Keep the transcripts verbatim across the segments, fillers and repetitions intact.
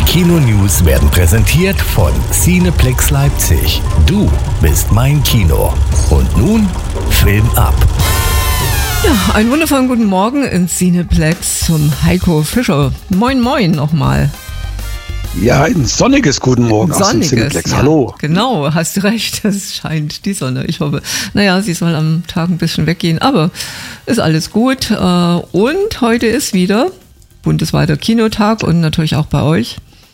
Kino-News werden präsentiert von Cineplex Leipzig. Du bist mein Kino. Und nun Film ab. Ja, einen wundervollen guten Morgen ins Cineplex zum Heiko Fischer. Moin, moin nochmal. Ja, ein sonniges Guten Morgen aus dem Cineplex. Ja, hallo. Genau, hast du recht, es scheint die Sonne. Ich hoffe, naja, sie soll am Tag ein bisschen weggehen, aber ist alles gut. Und heute ist wieder bundesweiter Kinotag und natürlich auch bei euch.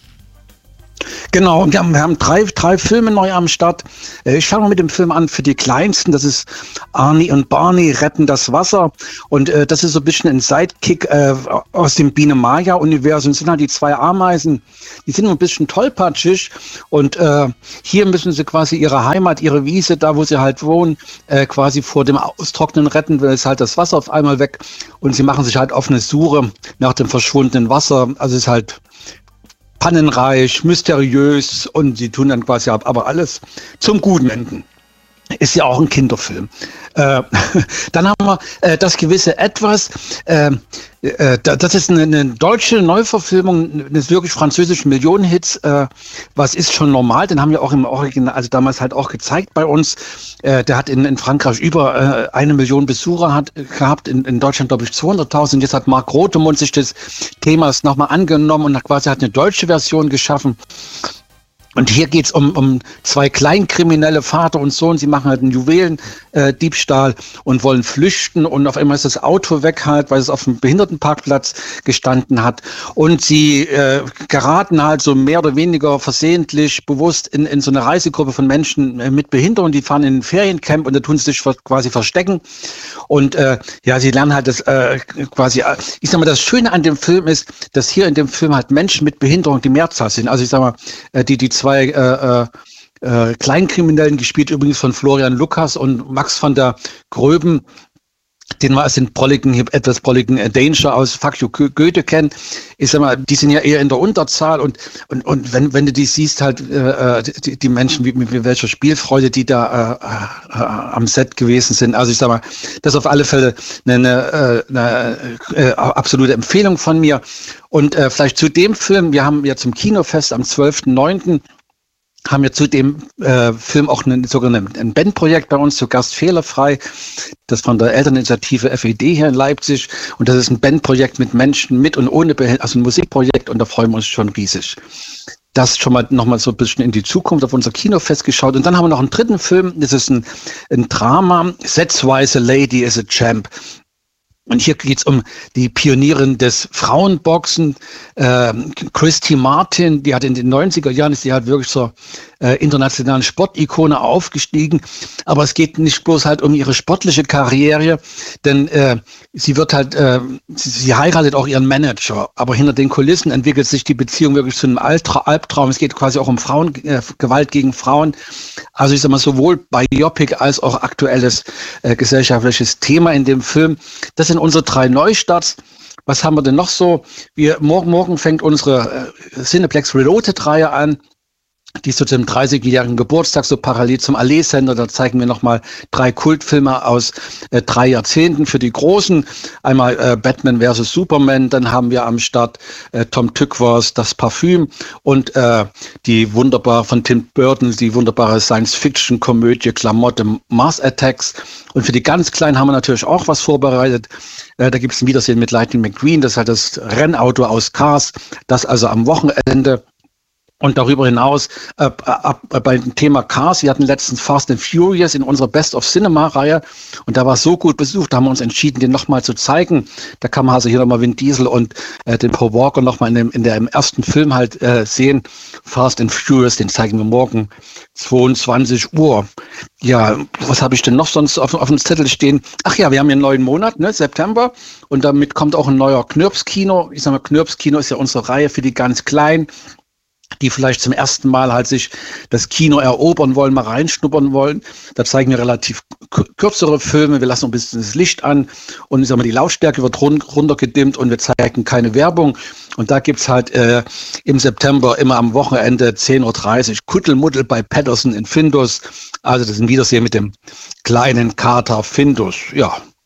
Genau, und wir haben, wir haben drei, drei Filme neu am Start. Ich fange mal mit dem Film an für die Kleinsten. Das ist Arnie und Barney retten das Wasser. Und äh, das ist so ein bisschen ein Sidekick äh, aus dem Biene-Maya-Universum. Das sind halt die zwei Ameisen. Die sind ein bisschen tollpatschig. Und äh, hier müssen sie quasi ihre Heimat, ihre Wiese, da wo sie halt wohnen, äh, quasi vor dem Austrocknen retten. Weil es halt das Wasser auf einmal weg. Und sie machen sich halt auf eine Suche nach dem verschwundenen Wasser. Also es ist halt pannenreich, mysteriös und sie tun dann quasi aber alles zum Guten enden. Ist ja auch ein Kinderfilm. Äh, dann haben wir äh, das gewisse Etwas. Äh, äh, das ist eine, eine deutsche Neuverfilmung eines wirklich französischen Millionenhits. Äh, was ist schon normal? Den haben wir auch im Original, also damals halt auch gezeigt bei uns. Äh, der hat in, in Frankreich über äh, eine Million Besucher hat, gehabt. In, in Deutschland glaube ich zweihunderttausend. Jetzt hat Marc Rothemund sich des Themas nochmal angenommen und hat quasi hat eine deutsche Version geschaffen. Und hier geht's um, um zwei Kleinkriminelle, Vater und Sohn. Sie machen halt einen Juwelendiebstahl äh, und wollen flüchten. Und auf einmal ist das Auto weg halt, weil es auf dem Behindertenparkplatz gestanden hat. Und sie äh, geraten halt so mehr oder weniger versehentlich bewusst in, in so eine Reisegruppe von Menschen äh, mit Behinderung. Die fahren in ein Feriencamp und da tun sie sich quasi verstecken. Und äh, ja, sie lernen halt das äh, quasi, äh, ich sag mal, das Schöne an dem Film ist, dass hier in dem Film halt Menschen mit Behinderung die Mehrzahl sind. Also ich sag mal, äh, die, die zwei Zwei äh, äh, Kleinkriminellen, gespielt übrigens von Florian Lukas und Max von der Gröben, den wir als den prolligen, etwas prolligen Danger aus Fuck You Goethe kennen. Ich sag mal, die sind ja eher in der Unterzahl und und und wenn wenn du die siehst halt äh, die, die Menschen wie mit welcher Spielfreude die da äh, äh, am Set gewesen sind. Also ich sag mal, das ist auf alle Fälle eine, eine, eine äh, absolute Empfehlung von mir. Und äh, vielleicht zu dem Film, wir haben ja zum Kinofest am zwölften neunten haben wir zu dem äh, Film auch eine, sogar ein, ein Bandprojekt bei uns, zu Gast Fehlerfrei, das von der Elterninitiative F E D hier in Leipzig. Und das ist ein Bandprojekt mit Menschen mit und ohne Behinderung, also ein Musikprojekt, und da freuen wir uns schon riesig. Das schon mal nochmal so ein bisschen in die Zukunft auf unser Kinofest geschaut. Und dann haben wir noch einen dritten Film, das ist ein, ein Drama, Setzweise Lady is a Champ. Und hier geht's um die Pionierin des Frauenboxen, äh, Christy Martin, die hat in den neunziger Jahren, ist die halt wirklich zur äh, internationalen Sportikone aufgestiegen. Aber es geht nicht bloß halt um ihre sportliche Karriere, denn äh, sie wird halt, äh, sie, sie heiratet auch ihren Manager. Aber hinter den Kulissen entwickelt sich die Beziehung wirklich zu einem Altra- Albtraum. Es geht quasi auch um Frauen, äh, Gewalt gegen Frauen. Also ich sag mal, sowohl Biopic als auch aktuelles äh, gesellschaftliches Thema in dem Film. Das sind unsere drei Neustarts. Was haben wir denn noch so? Wir, morgen, morgen fängt unsere äh, Cineplex Reloaded-Reihe an. Die ist so zum dreißigjährigen Geburtstag, so parallel zum Allee-Sender. Da zeigen wir nochmal drei Kultfilme aus äh, drei Jahrzehnten für die Großen. Einmal äh, Batman versus Superman, dann haben wir am Start äh, Tom Tykwer Das Parfüm und äh, die wunderbare von Tim Burton, die wunderbare Science-Fiction-Komödie Klamotte Mars Attacks. Und für die ganz Kleinen haben wir natürlich auch was vorbereitet. Äh, da gibt es ein Wiedersehen mit Lightning McQueen, das ist halt das Rennauto aus Cars, das also am Wochenende. Und darüber hinaus, äh, ab, äh, bei dem Thema Cars, wir hatten letztens Fast and Furious in unserer Best of Cinema-Reihe und da war es so gut besucht, da haben wir uns entschieden, den nochmal zu zeigen. Da kann man also hier nochmal Vin Diesel und äh, den Paul Walker nochmal in dem, in der, im ersten Film halt äh, sehen. Fast and Furious, den zeigen wir morgen zweiundzwanzig Uhr. Ja, was habe ich denn noch sonst auf, auf dem Zettel stehen? Ach ja, wir haben ja einen neuen Monat, ne, September, und damit kommt auch ein neuer Knirps-Kino. Ich sag mal, Knirps-Kino ist ja unsere Reihe für die ganz Kleinen, die vielleicht zum ersten Mal halt sich das Kino erobern wollen, mal reinschnuppern wollen. Da zeigen wir relativ kürzere Filme, wir lassen ein bisschen das Licht an und ich sag mal, die Lautstärke wird run- runtergedimmt und wir zeigen keine Werbung. Und da gibt's halt äh, im September immer am Wochenende zehn Uhr dreißig Kuddelmuddel bei Patterson in Findus. Also das ist ein Wiedersehen mit dem kleinen Kater Findus. Ja,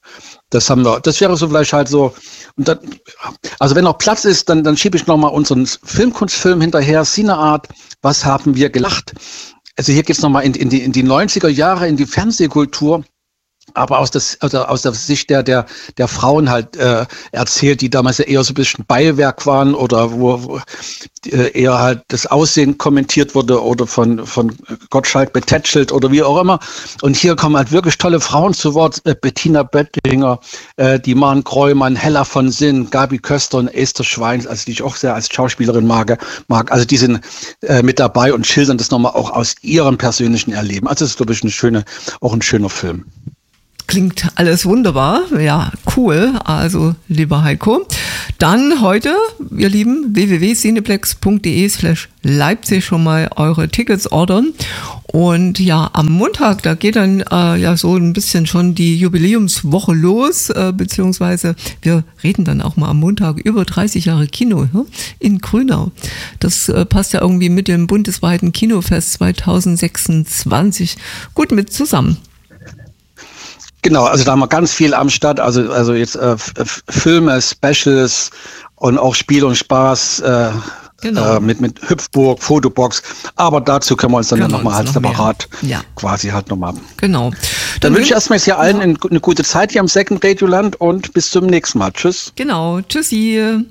Das haben wir, das wäre so vielleicht halt so, und dann, also wenn noch Platz ist, dann, dann schiebe ich nochmal unseren Filmkunstfilm hinterher, Cineart, was haben wir gelacht? Also hier geht's nochmal in, in, die, in die neunziger Jahre, in die Fernsehkultur, aber aus, das, also aus der Sicht der, der, der Frauen halt äh, erzählt, die damals ja eher so ein bisschen Beiwerk waren oder wo, wo äh, eher halt das Aussehen kommentiert wurde oder von, von Gottschalk betätschelt oder wie auch immer. Und hier kommen halt wirklich tolle Frauen zu Wort. Äh, Bettina Böttinger, äh, die Maren Kreumann, Hella von Sinn, Gabi Köster und Esther Schweins, also die ich auch sehr als Schauspielerin mag. mag. Also die sind äh, mit dabei und schildern das nochmal auch aus ihrem persönlichen Erleben. Also das ist, glaube ich, eine schöne, auch ein schöner Film. Klingt alles wunderbar. Ja, cool. Also, lieber Heiko. Dann heute, ihr Lieben, w w w punkt cineplex punkt d e slash Leipzig schon mal eure Tickets ordern. Und ja, am Montag, da geht dann äh, ja so ein bisschen schon die Jubiläumswoche los, äh, beziehungsweise wir reden dann auch mal am Montag über dreißig Jahre Kino ja, in Grünau. Das äh, passt ja irgendwie mit dem bundesweiten Kinofest zwanzig sechsundzwanzig gut mit zusammen. Genau, also da haben wir ganz viel am Start, also also jetzt äh, F- Filme, Specials und auch Spiel und Spaß äh, genau. äh, mit mit Hüpfburg, Fotobox, aber dazu können wir uns dann, dann nochmal halt noch separat ja. quasi halt nochmal. Genau. Dann, dann wünsche ich erstmal jetzt hier allen ja. eine gute Zeit hier am Second Radioland und bis zum nächsten Mal. Tschüss. Genau, tschüssi.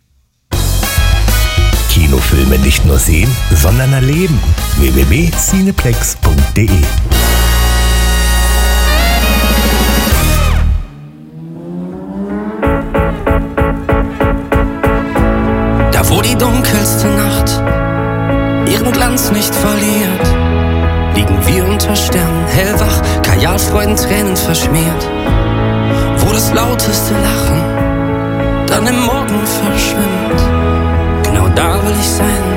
Kinofilme nicht nur sehen, sondern erleben. w w w punkt cineplex punkt d e Wo die dunkelste Nacht ihren Glanz nicht verliert, liegen wir unter Sternen, hellwach, Kajalfreuden, Tränen verschmiert. Wo das lauteste Lachen dann im Morgen verschwimmt, genau da will ich sein.